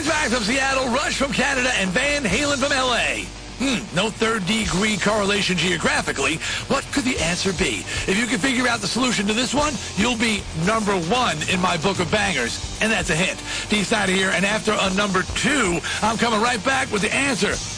Back from Seattle, Rush from Canada, and Van Halen from L.A. No third-degree correlation geographically. What could the answer be? If you can figure out the solution to this one, you'll be number one in my book of bangers. And that's a hint. D-Side here, and after a number 2, I'm coming right back with the answer